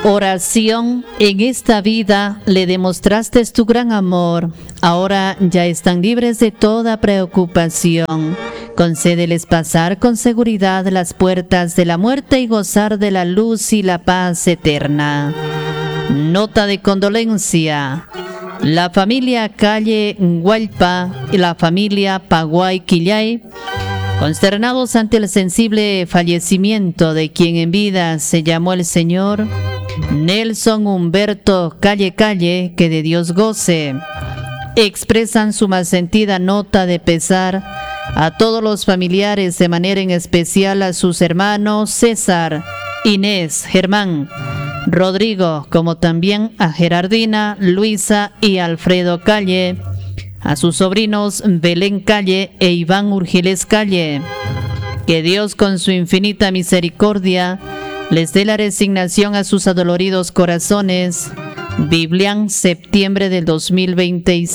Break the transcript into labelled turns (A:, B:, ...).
A: Oración: en esta vida le demostraste tu gran amor. Ahora ya están libres de toda preocupación. Concédeles pasar con seguridad las puertas de la muerte y gozar de la luz y la paz eterna. Nota de condolencia. La familia Calle Hualpa y la familia Paguay Quillay, consternados ante el sensible fallecimiento de quien en vida se llamó el señor Nelson Humberto Calle, que de Dios goce, expresan su más sentida nota de pesar a todos los familiares, de manera en especial a sus hermanos César, Inés, Germán, Rodrigo, como también a Gerardina, Luisa y Alfredo Calle, a sus sobrinos Belén Calle e Iván Urgiles Calle. Que Dios con su infinita misericordia les dé la resignación a sus adoloridos corazones. Biblián, septiembre del 2026.